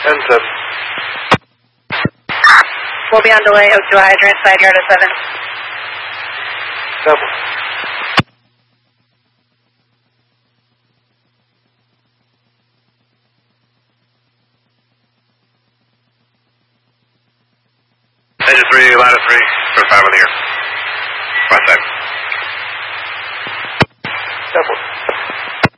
And 7. We'll be on delay, Oak to hydrant, side yard at 7. Double. Engine 3, ladder 3, for 5 on the air. Right side. Double.